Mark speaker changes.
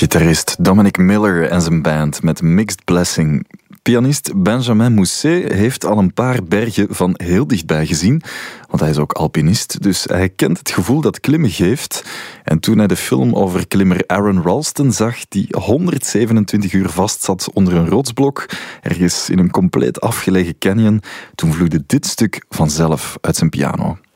Speaker 1: Gitarist Dominic Miller en zijn band met Mixed Blessing. Pianist Benjamin Mousset heeft al een paar bergen van heel dichtbij gezien, want hij is ook alpinist, dus hij kent het gevoel dat klimmen geeft. En toen hij de film over klimmer Aaron Ralston zag, die 127 uur vastzat onder een rotsblok, ergens in een compleet afgelegen canyon, toen vloeide dit stuk vanzelf uit zijn piano.